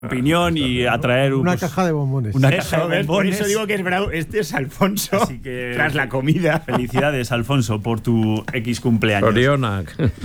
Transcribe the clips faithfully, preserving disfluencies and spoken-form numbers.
opinión y atraer un, una pues, caja de bombones. Una Eso, caja de ¿ves? bombones. Por eso digo que es bravo. Este es Alfonso. Así que, tras la comida. Felicidades, Alfonso, por tu X cumpleaños. Oriona.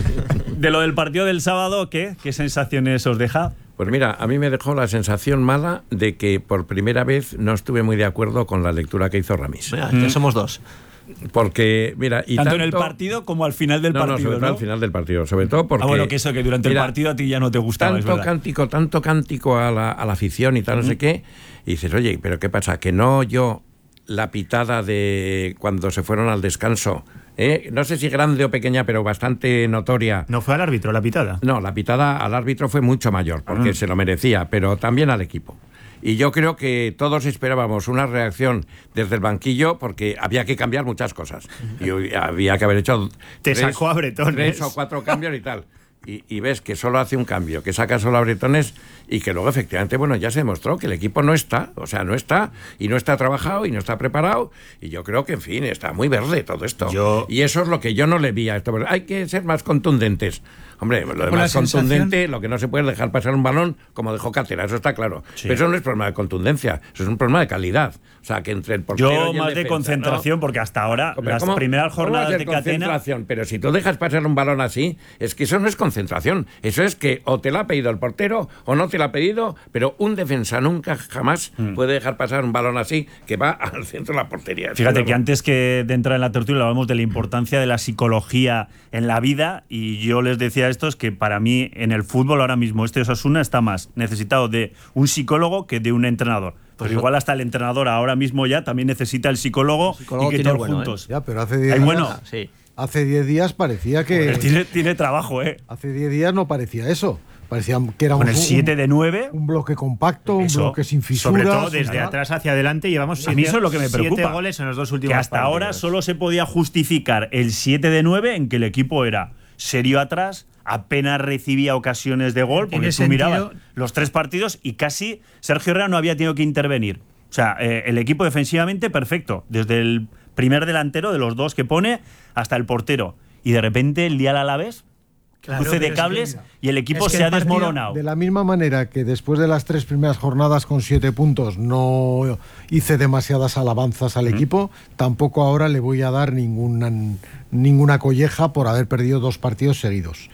De lo del partido del sábado, ¿qué? ¿Qué sensaciones os deja? Pues mira, a mí me dejó la sensación mala de que por primera vez no estuve muy de acuerdo con la lectura que hizo Ramis. Mira, que somos dos. Porque, mira, y tanto, tanto en el partido como al final del no, partido, no, sobre todo ¿no? al final del partido, sobre todo porque... Ah, bueno, que eso, que durante mira, el partido a ti ya no te gustaba, tanto es verdad. cántico, tanto cántico a la, a la afición y tal, uh-huh. no sé qué, y dices, oye, pero ¿qué pasa? Que no yo la pitada de cuando se fueron al descanso, ¿eh? No sé si grande o pequeña, pero bastante notoria. ¿No fue al árbitro la pitada? No, la pitada al árbitro fue mucho mayor, porque uh-huh. se lo merecía, pero también al equipo. Y yo creo que todos esperábamos una reacción desde el banquillo porque había que cambiar muchas cosas. Y había que haber hecho Te tres, sacó a Bretones. tres o cuatro cambios y tal. Y, y ves que solo hace un cambio, que saca solo a Bretones y que luego efectivamente, bueno, ya se demostró que el equipo no está, o sea, no está, y no está trabajado y no está preparado, y yo creo que, en fin, está muy verde todo esto. Yo... Y eso es lo que yo no le vi a esto. Hay que ser más contundentes. Hombre, lo de más contundente, lo que no se puede es dejar pasar un balón como dejó Cátera, eso está claro. Sí. Pero eso no es problema de contundencia, eso es un problema de calidad. O sea, que entre el portero Yo y el más defensa, de concentración, ¿no? Porque hasta ahora, Pero las ¿cómo, primeras jornadas ¿cómo de Catena... Pero si tú dejas pasar un balón así, es que eso no es concentración. Eso es que o te lo ha pedido el portero o no te lo ha pedido, pero un defensa nunca, jamás mm. puede dejar pasar un balón así que va al centro de la portería. Fíjate que antes que de entrar en la tertulia hablamos de la importancia de la psicología en la vida, y yo les decía a estos que para mí en el fútbol ahora mismo este Osasuna está más necesitado de un psicólogo que de un entrenador. Pues igual hasta el entrenador ahora mismo ya también necesita el psicólogo, el psicólogo y que todos bueno, juntos. ¿eh? Ya, pero hace diez días, bueno, sí. hace diez días parecía que... Joder, tiene, tiene trabajo, ¿eh? Hace diez días no parecía eso. Parecía que era con un, el siete de nueve, un bloque compacto, eso, un bloque sin fisuras. Sobre todo desde ¿verdad? atrás hacia adelante llevamos siete, a mí eso es lo que me preocupa. siete goles en los dos últimos que hasta partidos. ahora solo se podía justificar el siete de nueve en que el equipo era serio atrás, apenas recibía ocasiones de gol, porque tú sentido... mirabas los tres partidos y casi Sergio Herrera no había tenido que intervenir. O sea, eh, el equipo defensivamente perfecto, desde el primer delantero de los dos que pone hasta el portero. Y de repente el día al Alavés, claro, cruce de cables, es que, y el equipo es que se el ha desmoronado. De la misma manera que después de las tres primeras jornadas con siete puntos no hice demasiadas alabanzas al mm. equipo, tampoco ahora le voy a dar ninguna, ninguna colleja por haber perdido dos partidos seguidos.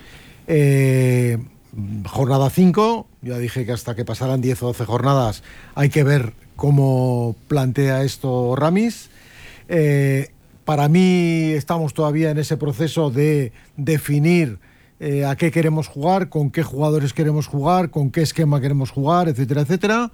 Eh, jornada cinco, ya dije que hasta que pasaran diez o doce jornadas hay que ver cómo plantea esto Ramis. Eh, para mí estamos todavía en ese proceso de definir eh, a qué queremos jugar, con qué jugadores queremos jugar, con qué esquema queremos jugar, etcétera, etcétera.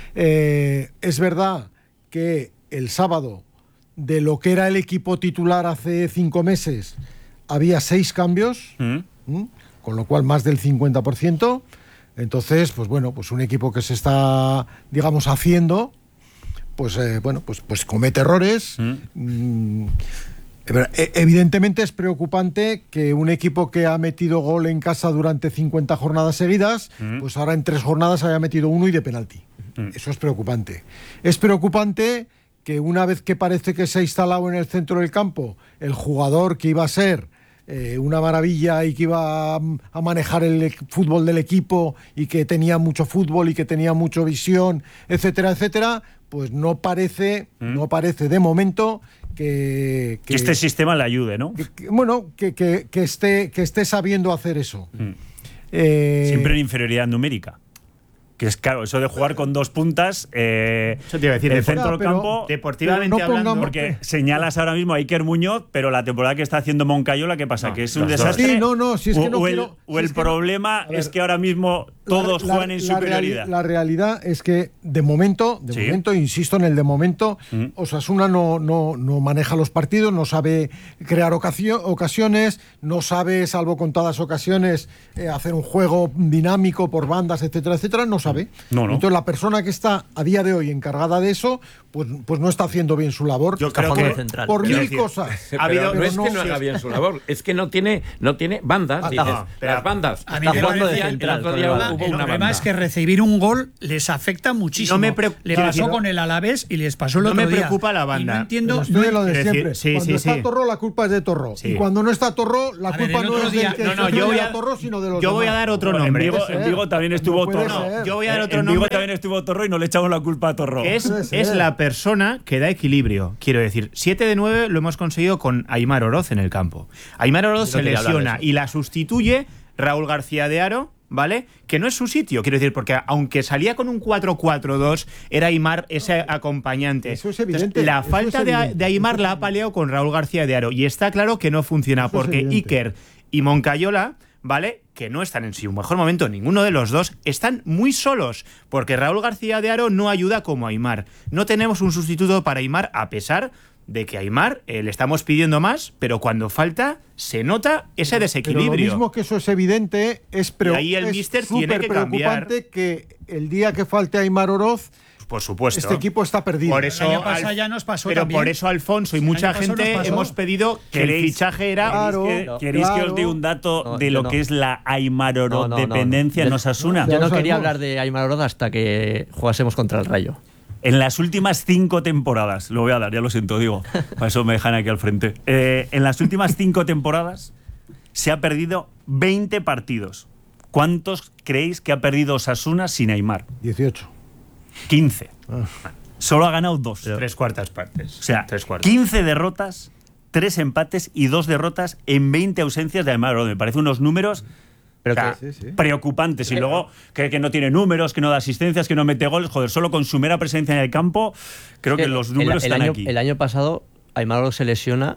Eh, es verdad que el sábado, de lo que era el equipo titular hace cinco meses, había seis cambios, ¿Mm? ¿Mm? con lo cual más del cincuenta por ciento. Entonces, pues bueno, pues un equipo que se está, digamos, haciendo, pues eh, bueno, pues, pues comete errores. Mm. Mm, evidentemente es preocupante que un equipo que ha metido gol en casa durante cincuenta jornadas seguidas, mm. pues ahora en tres jornadas haya metido uno y de penalti. Mm. Eso es preocupante. Es preocupante que una vez que parece que se ha instalado en el centro del campo el jugador que iba a ser Eh, una maravilla y que iba a, a manejar el fútbol del equipo y que tenía mucho fútbol y que tenía mucha visión, etcétera, etcétera, pues no parece, ¿Mm? no parece de momento que, que, que este sistema le ayude, ¿no? Que, que, bueno, que, que, que, esté, que esté sabiendo hacer eso. ¿Mm? Eh, Siempre en inferioridad numérica. Que es claro, eso de jugar con dos puntas, eh, eso te iba a decir, el centro del campo, deportivamente no hablando, pongamos, porque señalas ahora mismo a Iker Muñoz, pero la temporada que está haciendo Moncayola, ¿qué pasa? No, ¿que es un desastre? Sí, no, no, si es que o, no o quiero, el, o si el es que problema no, ver, es que ahora mismo todos la, juegan en la superioridad. Reali- la realidad es que de momento, de ¿Sí? momento, insisto en el de momento, mm. Osasuna no, no, no maneja los partidos, no sabe crear ocasio- ocasiones, no sabe, salvo contadas ocasiones, eh, hacer un juego dinámico por bandas, etcétera, etcétera, no sabe. No, no. Entonces la persona que está a día de hoy encargada de eso, pues, pues no está haciendo bien su labor. Yo creo por, que por mil decir, cosas. Ha habido, no es no, que no haga bien su labor, es que no tiene, no tiene bandas, Ah, dices, no, las bandas. A mí me parece el otro día hubo el una problema banda. es que recibir un gol les afecta muchísimo. No me pre- le quiero pasó decir, con el Alavés y les pasó el no otro me día. preocupa la banda. Y no entiendo. Pero estoy en lo de decir, siempre. sí, cuando sí, está sí. Torró, la culpa es de Torró. Sí. Y cuando no está Torró, la A ver, culpa el no otro es día- del que no, no, esté yo voy a a- Torró, sino de los yo voy a demás. dar otro En nombre. Vigo, puede en ser. Vigo también estuvo No puede Torró. ser. Yo voy a dar otro en Vigo nombre. también estuvo Torro y no le echamos la culpa a Torro. Que es, es la persona que da equilibrio. Quiero decir, siete de nueve lo hemos conseguido con Aimar Oroz en el campo. Aimar Oroz se lesiona y la sustituye Raúl García de Haro, ¿vale? Que no es su sitio, quiero decir, porque aunque salía con un cuatro cuatro dos, era Aimar ese acompañante. Eso es evidente. Entonces, la eso falta es de, evidente, de Aimar eso la es ha paleado con Raúl García de Haro y está claro que no funciona Eso es porque evidente. Iker y Moncayola, ¿vale? Que no están en su mejor momento, ninguno de los dos, están muy solos, porque Raúl García de Haro no ayuda como Aimar. No tenemos un sustituto para Aimar, a pesar de que a Aimar eh, le estamos pidiendo más, pero cuando falta se nota ese Pero desequilibrio. lo mismo que eso es evidente, es, preo- Y ahí el es míster tiene súper que cambiar. preocupante que el día que falte Aimar Oroz, Por supuesto. este equipo está perdido. Por eso, El año pasado Al- ya nos pasó pero también. por eso Alfonso y El mucha año pasado gente nos pasó. hemos pedido que el ¿Queréis- fichaje era Claro. ¿Queréis, que, No, queréis que claro. os diga un dato No, de yo lo no. que es la Aimar-Oroz No, no, no, dependencia no. en Yo- Osasuna? Ya Yo lo no quería sabemos. hablar de Aimar Oroz hasta que jugásemos contra el Rayo. En las últimas cinco temporadas, lo voy a dar, ya lo siento, digo, para eso me dejan aquí al frente. Eh, en las últimas cinco temporadas se ha perdido veinte partidos. ¿Cuántos creéis que ha perdido Osasuna sin Aimar? dieciocho. quince. Solo ha ganado dos. tres cuartas partes. O sea, tres cuartas. quince derrotas, tres empates y dos derrotas en veinte ausencias de Aimar. Me parece unos números Pero o sea, que- Sí, sí. preocupantes. Y luego que, que no tiene números, que no da asistencias, que no mete goles. Joder, solo con su mera presencia en el campo, creo que, el- los números el, el están año, aquí. El año pasado Aimar Oroz se lesiona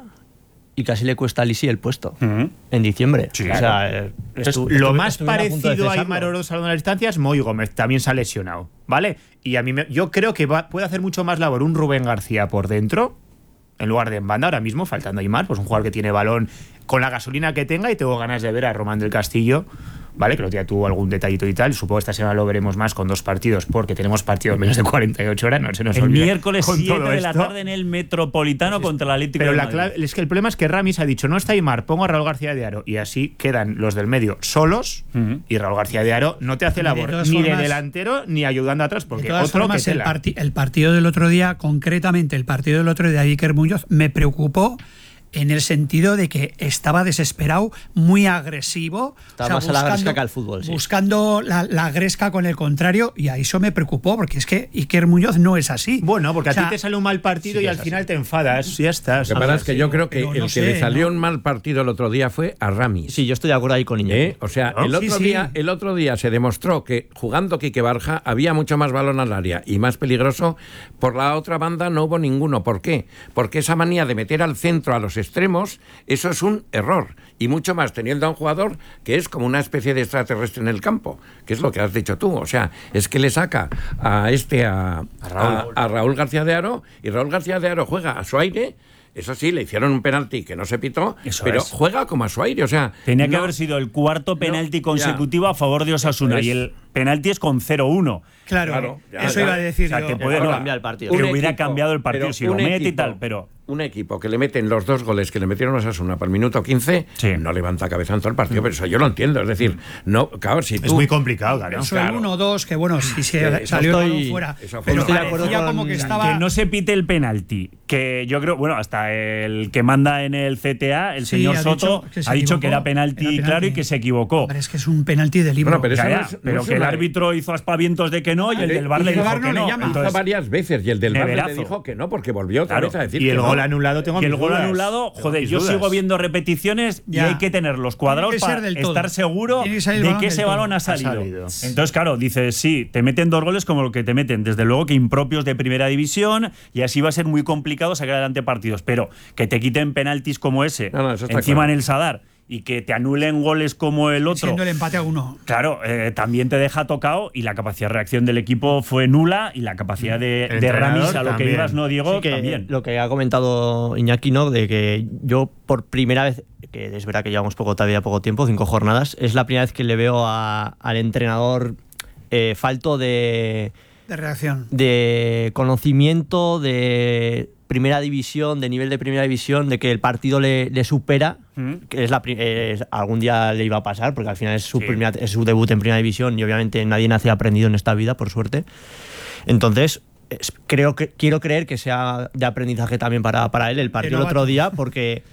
y casi le cuesta a Lisi el puesto. Ujú. En diciembre. Sí, o sea, eh, Entonces, estu- lo estu- más estuvieron a punto de parecido a cesarlo. Aimar Oroz salvando las distancias, Moy Gómez también se ha lesionado, ¿vale? Y a mí me- yo creo que va- puede hacer mucho más labor un Rubén García por dentro en lugar de en banda ahora mismo, faltando Aimar, pues un jugador que tiene balón con la gasolina que tenga, y tengo ganas de ver a Román del Castillo, ¿vale? Que el otro día tuvo algún detallito y tal. Supongo que esta semana lo veremos más con dos partidos, porque tenemos partidos menos de cuarenta y ocho horas, no se nos El olvide miércoles con siete todo de la esto. tarde en el Metropolitano contra el Atlético Pero de la Madrid. clave, es que el problema es que Ramis ha dicho, no está Aimar, pongo a Raúl García de Haro, y así quedan los del medio solos, Ujú. y Raúl García de Haro no te hace De labor todas ni de formas- delantero ni ayudando atrás, porque De todas otro formas, que el, tela. parti- el partido del otro día, concretamente el partido del otro día de Iker Muñoz, me preocupó en el sentido de que estaba desesperado, muy agresivo. Estaba más a la gresca que al fútbol, sí. Buscando la, la gresca con el contrario, y a eso me preocupó, porque es que Iker Muñoz no es así. Bueno, porque O sea, a ti te sale un mal partido y al final te enfadas, ya está. Lo que pasa es que yo creo que pero el no que sé, le salió ¿no? un mal partido el otro día fue a Ramis. Sí, yo estoy de acuerdo ahí con Iñaki. ¿Eh? O sea, ¿No? el otro, Sí, sí. Día, el otro día se demostró que jugando Quique Barja había mucho más balón al área y más peligroso. Por la otra banda no hubo ninguno. ¿Por qué? Porque esa manía de meter al centro a los extremos, eso es un error. Y mucho más teniendo a un jugador que es como una especie de extraterrestre en el campo, que es lo que has dicho tú. O sea, es que le saca a este, a, a Raúl, a, a Raúl García de Haro, y Raúl García de Haro juega a su aire. Eso sí, le hicieron un penalti que no se pitó, Eso pero es. juega como a su aire. O sea, Tenía que no- haber sido el cuarto penalti ya. consecutivo a favor de Osasuna, Eso es. y el penalti es con cero uno. Claro, Claro, ya, eso ya. iba a decir O sea, yo. que puede no no, cambiar el partido. que Un hubiera equipo, cambiado el partido pero si lo un mete y equipo- tal, pero un equipo que le meten los dos goles que le metieron a Osasuna para el minuto quince, Sí. no levanta cabeza en todo el partido, pero eso yo lo entiendo. Es decir, no, claro, si tú. Es muy complicado, claro. Eso claro. el uno dos, que bueno, si se Que eso salió el estoy- balón fuera. eso fue- Pero estoy de acuerdo parecía con- como que estaba. que no se pite el penalti, que yo creo, bueno, hasta el que manda en el C T A, el Sí, señor ha Soto, dicho que se ha dicho que equivocó. era penalti, Era penalti. claro, y que se equivocó. Hombre, es que es un penalti de libro. Bueno, pero Ya, eso ya, no es- no pero es que el una- árbitro hizo aspavientos de que no, y el Ah, del VAR y le el dijo VAR no que le no. llama. Hizo Entonces, varias veces y el del VAR le neverazo. dijo que no, porque volvió otra Claro, vez a decir y que el no. gol anulado tengo y el mis gol dudas. anulado, Tengo joder, mis yo dudas. sigo viendo repeticiones y Ya. hay que tener los cuadrados Tiene que ser para del todo. estar seguro Tiene que salir el de balón que del ese todo. balón ha Ha salido. salido. Entonces, claro, dices, sí, te meten dos goles como lo que te meten, desde luego que impropios de primera división, y así va a ser muy complicado sacar adelante partidos, pero que te quiten penaltis como ese, No, no, eso está encima claro. en el Sadar, y que te anulen goles como el otro. Siendo el empate a uno. Claro, eh, también te deja tocado, y la capacidad de reacción del equipo fue nula, y la capacidad de, El de entrenador Ramis, a lo que también. ibas, no Diego, Sí, que también. lo que ha comentado Iñaki, ¿no? De que yo por primera vez, que es verdad que llevamos poco todavía poco tiempo, cinco jornadas, es la primera vez que le veo a- al entrenador eh, falto de, De reacción. de conocimiento de primera división, de nivel de primera división, de que el partido le, le supera, Mm. que es la pri- es- algún día le iba a pasar, porque al final es su, Sí. primera- es su debut en primera división y obviamente nadie nace aprendido en esta vida, por suerte. Entonces, es- creo que quiero creer que sea de aprendizaje también para, para él el partido De el otro novato. día, porque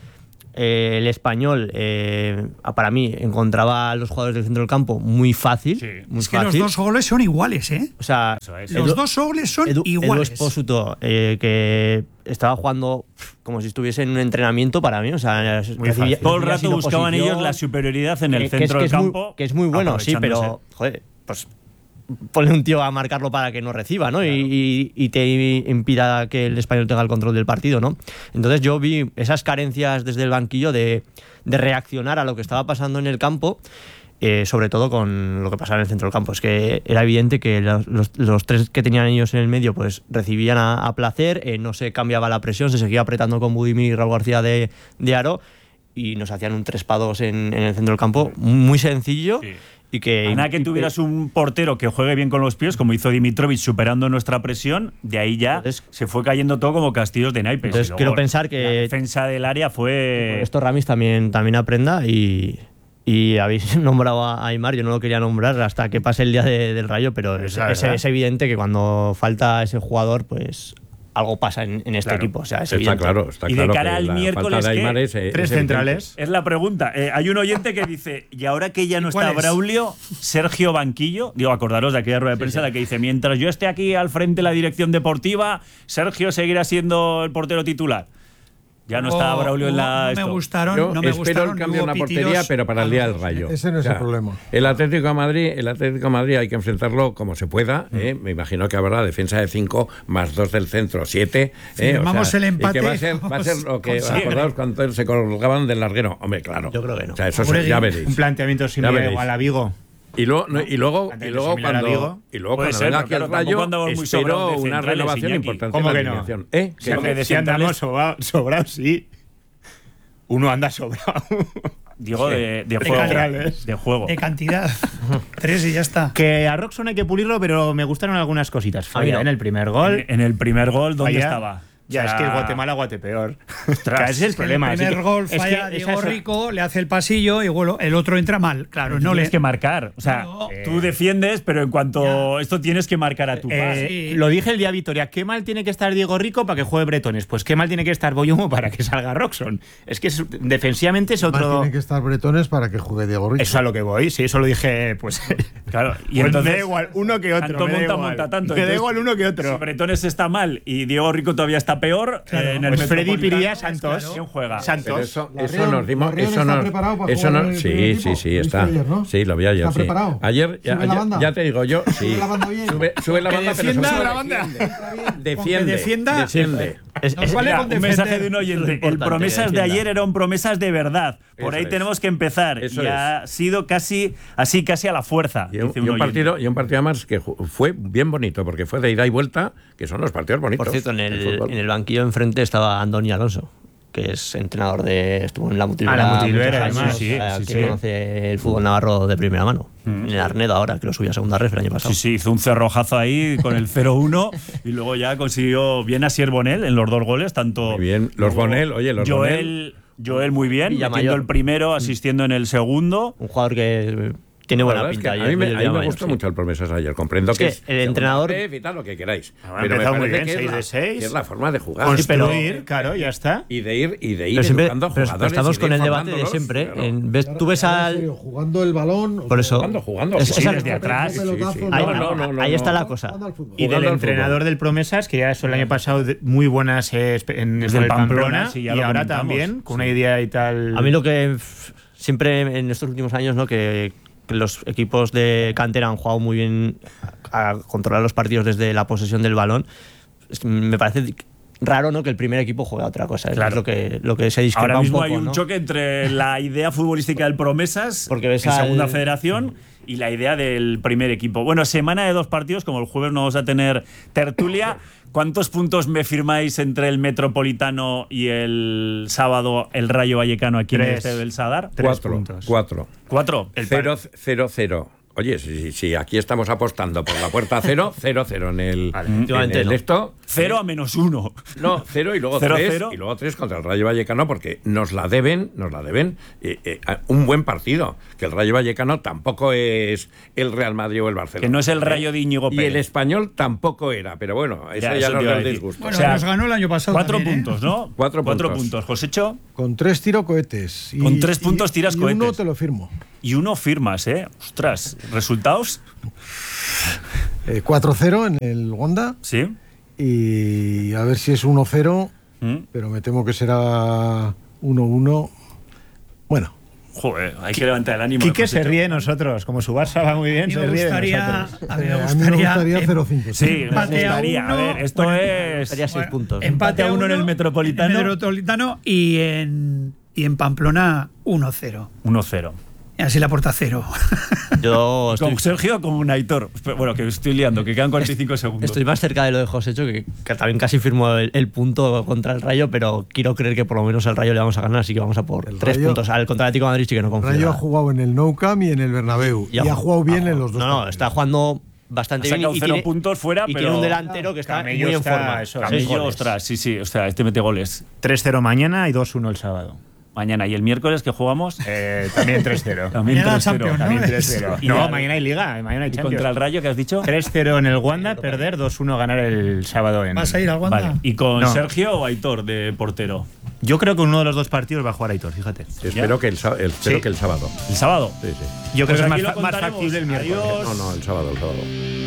eh, el Español, eh, para mí, encontraba a los jugadores del centro del campo muy fácil. Sí. Muy Es que fácil. los dos goles son iguales, ¿eh? O sea, es. Los Edu- dos goles son Edu, Edu iguales. Espósito, eh, que estaba jugando como si estuviese en un entrenamiento para mí. O sea, Muy recibía- fácil. Todo el recibía rato sin buscaban oposición, ellos la superioridad en el que- que es- centro que del es muy- campo. que es muy bueno, sí, pero, aprovechándose. joder, pues ponle un tío a marcarlo para que no reciba, ¿no? Y, y- y te impida que el Español tenga el control del partido, ¿no? Entonces yo vi esas carencias desde el banquillo de, de reaccionar a lo que estaba pasando en el campo, eh, sobre todo con lo que pasaba en el centro del campo. Es que era evidente que los, los- los tres que tenían ellos en el medio pues recibían a, a placer, eh, no se cambiaba la presión, se seguía apretando con Budimir y Raúl García de, de aro y nos hacían un tres para dos en, en el centro del campo, muy sencillo. Sí. Y que, A nada que y- tuvieras un portero que juegue bien con los pies, como hizo Dimitrovic superando nuestra presión, de ahí ya Entonces- se fue cayendo todo como castillos de naipes. Entonces Y luego quiero pensar que- la defensa del área fue... esto Ramis también, también aprenda y, y habéis nombrado a Aimar, yo no lo quería nombrar hasta que pase el día de- del Rayo, pero es, Esa, es- ¿verdad? es evidente que cuando falta ese jugador, pues algo pasa en, en este Claro. equipo. O sea, es Está evidente. claro, está Y de claro cara que al la miércoles, falta de ¿qué? Aimar es, eh, Tres es evidente. centrales. Es la pregunta. Eh, hay un oyente que dice, y ahora que ya no ¿Cuál está es? Braulio, Sergio Banquillo, digo, acordaros de aquella rueda de prensa en la que dice, mientras yo esté aquí al frente de la dirección deportiva, Sergio seguirá siendo el portero titular. Ya no está Oh, Braulio en oh, la... No me esto. gustaron, Yo no me espero gustaron. el cambio en hubo la portería, pitidos pero para el día del a Rayo. Ese no es el problema. El Atlético de Madrid, el Atlético de Madrid hay que enfrentarlo como se pueda. ¿eh? Me imagino que habrá defensa de cinco más dos del centro, siete. ¿eh? Firmamos el empate, Y que va a ser, va a ser lo que vamos, acordaos cuando se colgaban del larguero. Hombre, claro. Yo creo que no. O sea, eso Hombre, se- ya un veréis. Un planteamiento Ya similar veréis. igual a Vigo. Y luego, no, y luego, Antes y de luego similar a cuando, Vigo. y luego Puede cuando ser, venga pero aquí claro, el tampoco Rayo, andamos muy sobrados espero de una centrales, renovación Iñaki. importante ¿Cómo en la que no? alineación. ¿Eh? Sí, ¿Qué? porque de Si andamos centrales- sobrado, sobrado, sí. Uno anda sobrado. Digo, de, de De juego. centrales. De juego. de cantidad. Tres y ya está. Que a Roxon hay que pulirlo, pero me gustaron algunas cositas. A mí Falla no. en el primer gol. En el primer gol, ¿dónde Falla. estaba? Ya, O sea, es que el Guatemala, Guatepeor. Ostras, Ese es el En el problema. primer así que- gol es que falla esa Diego es- Rico, le hace el pasillo y bueno, el otro entra mal. Claro, no tienes le. que marcar. O sea, No. tú defiendes, pero en cuanto Ya. esto tienes que marcar a tu Eh, pas. Sí. Lo dije el día Vitoria, qué mal tiene que estar Diego Rico para que juegue Bretones. Pues qué mal tiene que estar Boyomo para que salga Roxon. Es que es- defensivamente es Más otro. tienen que estar bretones para que juegue Diego Rico. Eso a lo que voy, sí, eso lo dije, pues. Claro, y pues entonces. me da igual uno que otro. Tanto me da monta, igual. monta tanto. Me da Entonces, igual uno que Si otro. Bretones está mal y Diego Rico todavía está peor, Claro, eh, en el Pues Freddy Metropolitano, Piría, Santos. ¿quién juega? Santos. Pero eso, La eso Rion- nos dimos. la Rion Eso está nos, preparado para eso jugar no, en el sí, primer sí, equipo. sí, ¿Lo está. viste ayer, no? Sí, lo vi ayer. ¿Está sí. preparado? Ayer, ya, ¿Sube la ya- banda? ya te digo yo. Sí. ¿Sube la banda bien? Sube, sube la Que banda, pero defienda sobre la todo banda. defiende. Defiende. defienda. Defiende. Es- Nos es- vale Mira, con un defender. mensaje de un Eso oyente. es El importante, promesas que de defienda. ayer eran promesas de verdad. Por Eso ahí es. tenemos que empezar. Eso y ha sido casi así, casi a la fuerza. Y un, dice y un oyente. partido, y un partido más que ju- fue bien bonito, porque fue de ida y vuelta, que son los partidos bonitos. Por cierto, en del el, fútbol. en el banquillo enfrente estaba Andoni Alonso, que es entrenador de. Estuvo en la Mutilvera. Ah, la Mutilvera, muchos además, años, sí, o sea, sí, que sí. conoce el fútbol navarro de primera mano. En el Arnedo ahora, que lo subió a segunda ref el año pasado. Sí, sí, hizo un cerrojazo ahí con el cero uno y luego ya consiguió bien a Sier Bonel en los dos goles, tanto. Muy bien. Los luego Bonel, oye, los Joel, Joel muy bien, Villamayor. metiendo el primero, asistiendo en el segundo. Un jugador que tiene La buena verdad es pinta. que ya, a mí me, William a mí me Villamayor, gustó sí. mucho el promesas ayer. Comprendo Es que, que es el segunda entrenador- ref y tal, lo que queráis. Ha Pero me empezado muy parece bien, que es seis la- de seis. que es la forma de jugar. Construir, claro, ya está. Y de ir, y de ir Pero, siempre- educando pero- pero jugadores. estamos y con ir el debate de formándolos, siempre. claro. En- ves- tú ves Ahora, en al. serio, jugando el balón. Por eso. Jugando, jugando. Es- Sí, esa- desde atrás. Sí, sí, sí. Ahí, No, no, no, no, ahí está no. la cosa. Jugando al fútbol. Y del Jugando al entrenador fútbol. del Promesas, que ya son el año pasado de- muy buenas eh, espe- en Desde en el el Pamplona, Pamplona, sí, ya y lo ahora comentamos. también, con una Sí. idea y tal. A mí lo que f- siempre en estos últimos años, ¿no? Que, que los equipos de cantera han jugado muy bien a, a controlar los partidos desde la posesión del balón. Es que me parece raro, ¿no? Que el primer equipo juegue a otra cosa. Claro. Es lo que, lo que se discrepa Ahora mismo un poco, hay un ¿no? choque entre la idea futbolística del Promesas Porque ves en al- segunda federación y la idea del primer equipo. Bueno, semana de dos partidos, como el jueves no vamos a tener tertulia. ¿Cuántos puntos me firmáis entre el Metropolitano y el sábado el Rayo Vallecano aquí en el Tres. Estadio del Sadar? Tres Cuatro. puntos. Cuatro. ¿Cuatro? El Cero, cero, cero. Oye, si, si- si aquí estamos apostando por la puerta cero, cero, cero en el, Vale, en efectivamente el no. esto. cero a menos uno. No, cero y luego cero, tres. cero. Y luego tres contra el Rayo Vallecano, porque nos la deben, nos la deben eh, eh, un buen partido. Que el Rayo Vallecano tampoco es el Real Madrid o el Barcelona. Que no es el Rayo de Íñigo Pérez. Y el Español tampoco era, pero bueno, eso Ya, ya, eso nos te iba da a el decir. disgusto. Bueno, O sea, nos ganó el año pasado. Cuatro también, ¿eh? puntos, ¿no? Cuatro Cuatro puntos. puntos. Josécho, Con tres tiro cohetes. Y, Con tres puntos tiras y, y cohetes. uno te lo firmo. y uno firmas, ¿eh? Ostras, ¿resultados? Eh, cuatro cero en el Wanda. Sí. Y a ver si es uno cero, ¿Mm? pero me temo que será uno uno. Bueno. Joder, hay que levantar el ánimo. Quique de se Josécho. ríe de nosotros. Como su Barça va muy A bien, mí se me ríe de gustaría, nosotros. a mí me Eh, a mí me gustaría, gustaría em- cero cinco. Sí, me empate a gustaría. A uno, ver, esto bueno, es... Sería seis puntos. Empate a uno en el Metropolitano. En el Metropolitano y en, y en Pamplona uno cero. uno cero. Y así la puerta cero. Yo estoy, Con Sergio con un Aitor. Bueno, que estoy liando, que quedan cuarenta y cinco segundos. estoy más cerca de lo de Josécho, que, que también casi firmó el, el punto contra el Rayo, pero quiero creer que por lo menos al Rayo le vamos a ganar, así que vamos a por El tres Rayo- puntos. Al contra el Atlético de Madrid sí que no confío. Rayo ha nada. jugado en el Nou Camp y en el Bernabéu. Y, ha jugado bien en los dos. No, no, partidos. está jugando bastante Ha bien. sacado y cero tiene, puntos fuera, y pero... tiene un delantero que está Camello muy en está- forma. eso, Seis Camello, goles. ostras, sí, sí. O sea, este mete goles. tres cero mañana y dos uno el sábado. Mañana. ¿Y el miércoles que jugamos? Eh, también tres cero. También Mañana tres cero. Champions, ¿no? También tres cero. Y No, ya- mañana hay Liga. Mañana hay ¿Y Champions. contra el Rayo, que has dicho? tres cero en el Wanda, perder, dos uno ganar el sábado en... ¿Vas a ir al Wanda? Vale. ¿Y con No. Sergio o Aitor de portero? Yo creo que uno de los dos partidos va a jugar Aitor, fíjate. Espero, que el, sa- el- espero Sí. que el sábado. ¿El sábado? Sí, sí. Yo creo Pues que aquí es lo más, fa- más contaremos. factible el miércoles. Adiós. No, no, el sábado, el sábado.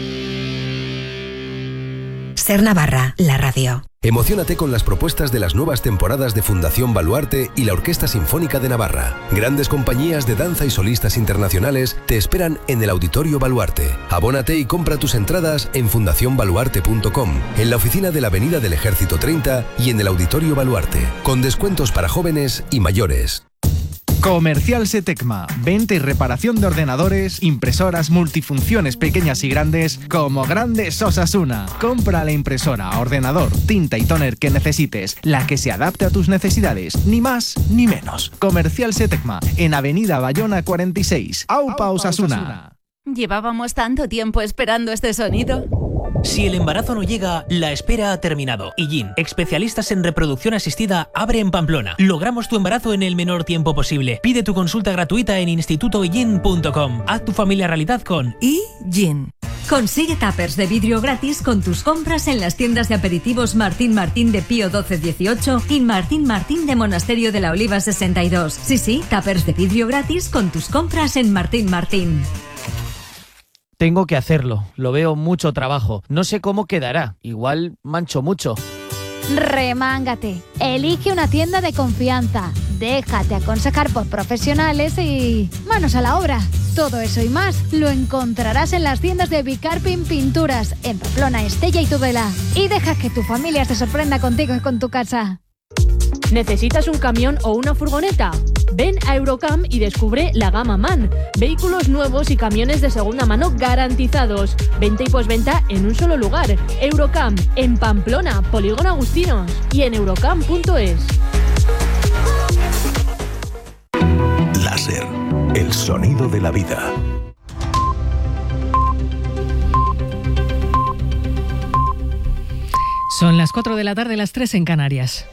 Ser Navarra, la radio. Emociónate con las propuestas de las nuevas temporadas de Fundación Baluarte y la Orquesta Sinfónica de Navarra. Grandes compañías de danza y solistas internacionales te esperan en el Auditorio Baluarte. Abónate y compra tus entradas en fundación baluarte punto com, en la oficina de la Avenida del Ejército treinta y en el Auditorio Baluarte, con descuentos para jóvenes y mayores. Comercial Setecma, venta y reparación de ordenadores, impresoras multifunciones pequeñas y grandes, como Grandes Osasuna. Compra la impresora, ordenador, tinta y tóner que necesites, la que se adapte a tus necesidades, ni más ni menos. Comercial Setecma, en Avenida Bayona cuarenta y seis, Aupa Osasuna. Llevábamos tanto tiempo esperando este sonido. Si el embarazo no llega, la espera ha terminado. Illín, especialistas en reproducción asistida, abre en Pamplona. Logramos tu embarazo en el menor tiempo posible. Pide tu consulta gratuita en instituto illín punto com. Haz tu familia realidad con Illín. Consigue tuppers de vidrio gratis con tus compras en las tiendas de aperitivos Martín Martín de Pío doce dieciocho y Martín Martín de Monasterio de la Oliva sesenta y dos. Sí, sí, tuppers de vidrio gratis con tus compras en Martín Martín. Tengo que hacerlo, lo veo mucho trabajo. No sé cómo quedará, igual mancho mucho. Remángate, elige una tienda de confianza, déjate aconsejar por profesionales y manos a la obra. Todo eso y más lo encontrarás en las tiendas de Bicarpin Pinturas, en Pamplona, Estella y Tudela. Y deja que tu familia se sorprenda contigo y con tu casa. ¿Necesitas un camión o una furgoneta? Ven a Eurocam y descubre la gama MAN. Vehículos nuevos y camiones de segunda mano garantizados. Venta y posventa en un solo lugar. Eurocam, en Pamplona, Polígono Agustinos. Y en eurocam punto es. Láser, el sonido de la vida. Son las cuatro de la tarde, las tres en Canarias.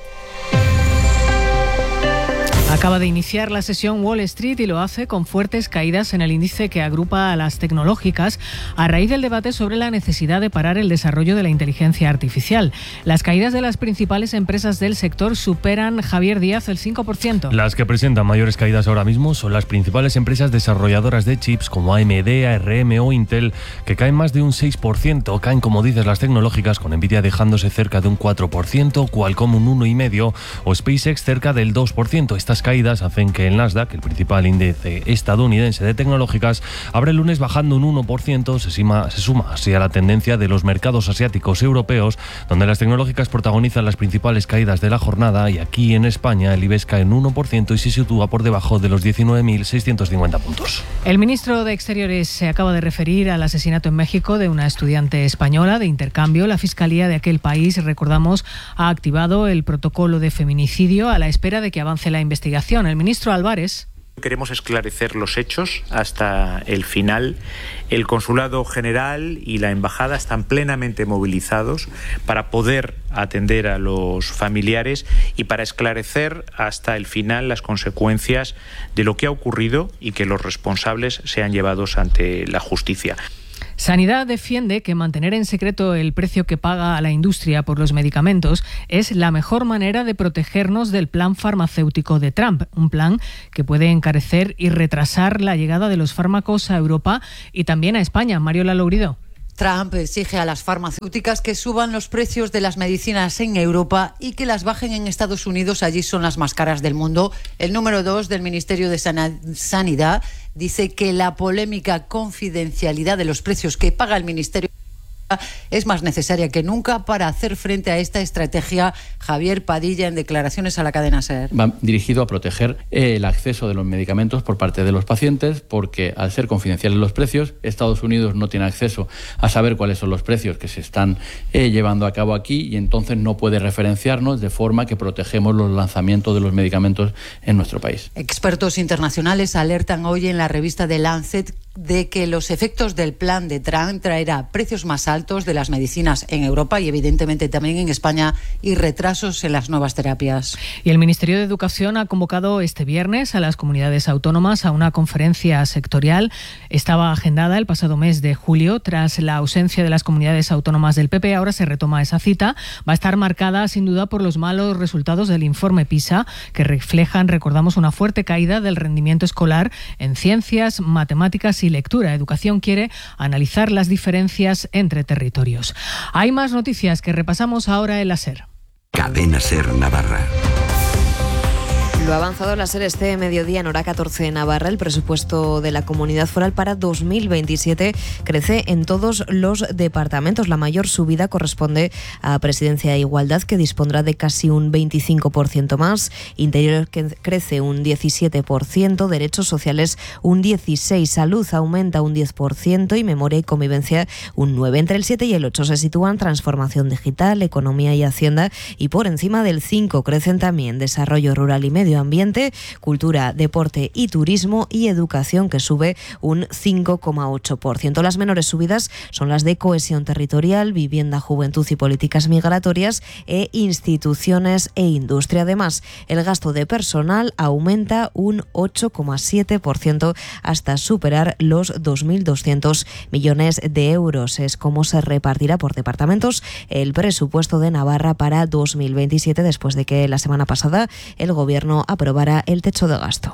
Acaba de iniciar la sesión Wall Street y lo hace con fuertes caídas en el índice que agrupa a las tecnológicas a raíz del debate sobre la necesidad de parar el desarrollo de la inteligencia artificial. Las caídas de las principales empresas del sector superan, Javier Díaz, el cinco por ciento. Las que presentan mayores caídas ahora mismo son las principales empresas desarrolladoras de chips como A M D, A R M o Intel, que caen más de un seis por ciento. Caen, como dices, las tecnológicas, con Nvidia dejándose cerca de un cuatro por ciento, Qualcomm un uno coma cinco por ciento o SpaceX cerca del dos por ciento. Estas caídas hacen que el Nasdaq, el principal índice estadounidense de tecnológicas, abre el lunes bajando un uno por ciento, se suma, se suma así a la tendencia de los mercados asiáticos y europeos, donde las tecnológicas protagonizan las principales caídas de la jornada, y aquí en España el IBEX cae un uno por ciento y se sitúa por debajo de los diecinueve mil seiscientos cincuenta puntos. El ministro de Exteriores se acaba de referir al asesinato en México de una estudiante española de intercambio. La Fiscalía de aquel país, recordamos, ha activado el protocolo de feminicidio a la espera de que avance la investigación. El ministro Álvarez. Queremos esclarecer los hechos hasta el final. El Consulado General y la Embajada están plenamente movilizados para poder atender a los familiares y para esclarecer hasta el final las consecuencias de lo que ha ocurrido y que los responsables sean llevados ante la justicia. Sanidad defiende que mantener en secreto el precio que paga a la industria por los medicamentos es la mejor manera de protegernos del plan farmacéutico de Trump, un plan que puede encarecer y retrasar la llegada de los fármacos a Europa y también a España. Mariola Lourido. Trump exige a las farmacéuticas que suban los precios de las medicinas en Europa y que las bajen en Estados Unidos. Allí son las más caras del mundo. El número dos del Ministerio de Sanidad dice que la polémica confidencialidad de los precios que paga el Ministerio es más necesaria que nunca para hacer frente a esta estrategia. Javier Padilla, en declaraciones a la cadena SER. Va dirigido a proteger el acceso de los medicamentos por parte de los pacientes, porque al ser confidenciales los precios, Estados Unidos no tiene acceso a saber cuáles son los precios que se están eh, llevando a cabo aquí y entonces no puede referenciarnos, de forma que protegemos los lanzamientos de los medicamentos en nuestro país. Expertos internacionales alertan hoy en la revista The Lancet de que los efectos del plan de Trump traerá precios más altos de las medicinas en Europa y evidentemente también en España y retrasos en las nuevas terapias. Y el Ministerio de Educación ha convocado este viernes a las comunidades autónomas a una conferencia sectorial. Estaba agendada el pasado mes de julio. Tras la ausencia de las comunidades autónomas del P P, ahora se retoma esa cita. Va a estar marcada sin duda por los malos resultados del informe PISA, que reflejan, recordamos, una fuerte caída del rendimiento escolar en ciencias, matemáticas y lectura. Educación quiere analizar las diferencias entre territorios. Hay más noticias que repasamos ahora en la SER. Cadena SER Navarra. Lo ha avanzado la SER este mediodía en hora catorce en Navarra. El presupuesto de la Comunidad Foral para dos mil veintisiete crece en todos los departamentos. La mayor subida corresponde a Presidencia e Igualdad, que dispondrá de casi un veinticinco por ciento más. Interior, que crece un diecisiete por ciento. Derechos sociales un dieciséis por ciento. Salud aumenta un diez por ciento y Memoria y Convivencia un nueve por ciento. Entre el siete y el ocho se sitúan Transformación Digital, Economía y Hacienda, y por encima del cinco crecen también Desarrollo Rural y Medio Ambiente, Cultura, Deporte y Turismo y Educación, que sube un cinco coma ocho por ciento. Las menores subidas son las de Cohesión Territorial, Vivienda, Juventud y Políticas Migratorias e Instituciones e Industria. Además, el gasto de personal aumenta un ocho coma siete por ciento hasta superar los dos mil doscientos millones de euros. Es como se repartirá por departamentos el presupuesto de Navarra para dos mil veintisiete, después de que la semana pasada el Gobierno aprobara el techo de gasto.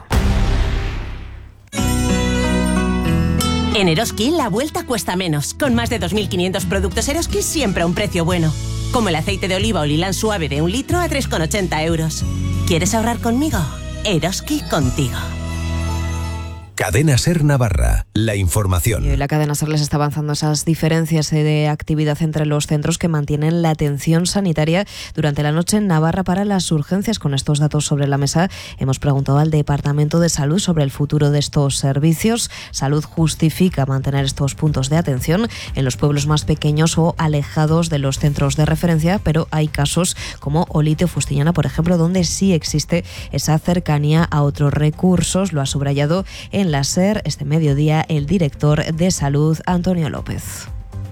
En Eroski la vuelta cuesta menos. Con más de dos mil quinientos productos Eroski siempre a un precio bueno. Como el aceite de oliva o lilán suave de un litro a tres coma ochenta euros. ¿Quieres ahorrar conmigo? Eroski contigo. Cadena SER Navarra, la información. Y hoy la cadena SER les está avanzando esas diferencias de actividad entre los centros que mantienen la atención sanitaria durante la noche en Navarra para las urgencias. Con estos datos sobre la mesa, hemos preguntado al Departamento de Salud sobre el futuro de estos servicios. Salud justifica mantener estos puntos de atención en los pueblos más pequeños o alejados de los centros de referencia, pero hay casos como Olite o Fustiñana, por ejemplo, donde sí existe esa cercanía a otros recursos. Lo ha subrayado en En la SER este mediodía el director de Salud, Antonio López.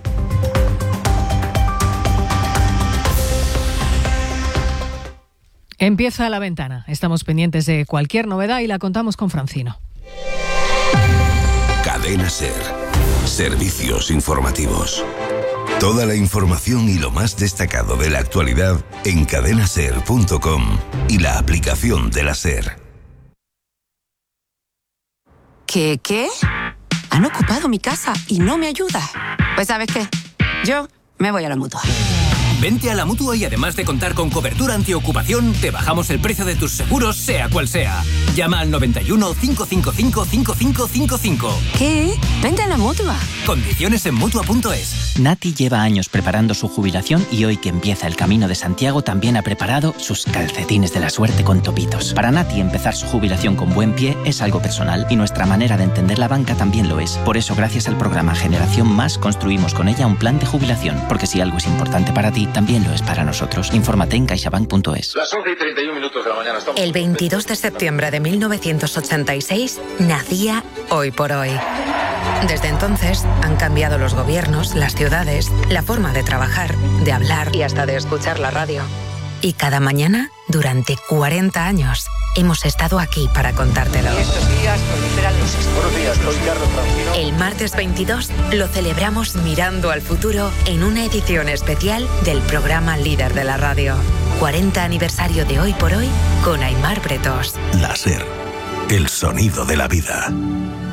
Empieza La Ventana. Estamos pendientes de cualquier novedad y la contamos con Francino. Cadena SER. Servicios informativos. Toda la información y lo más destacado de la actualidad en cadena ser punto com y la aplicación de la SER. ¿Qué, qué? Han ocupado mi casa y no me ayuda. Pues ¿sabes qué? Yo me voy a la Mutua. Vente a la Mutua y además de contar con cobertura antiocupación, te bajamos el precio de tus seguros, sea cual sea. Llama al noventa y uno, cinco cinco cinco, cinco cinco cinco cinco. ¿Qué? Vente a la Mutua. Condiciones en Mutua punto es. Nati lleva años preparando su jubilación y hoy que empieza el Camino de Santiago también ha preparado sus calcetines de la suerte con topitos. Para Nati, empezar su jubilación con buen pie es algo personal y nuestra manera de entender la banca también lo es. Por eso, gracias al programa Generación Más, construimos con ella un plan de jubilación, porque si algo es importante para ti, también lo es para nosotros. Infórmate en caixabank punto es. Las once y treinta y uno minutos de la mañana. Estamos... El veintidós de septiembre de mil novecientos ochenta y seis nacía Hoy por Hoy. Desde entonces han cambiado los gobiernos, las ciudades, la forma de trabajar, de hablar y hasta de escuchar la radio. Y cada mañana, durante cuarenta años, hemos estado aquí para contártelo. Y estos días proliferan los Buenos días, soy Carlos Francino. El martes veintidós lo celebramos mirando al futuro en una edición especial del programa líder de la radio. cuarenta aniversario de Hoy por Hoy con Aimar Bretós. La SER, el sonido de la vida.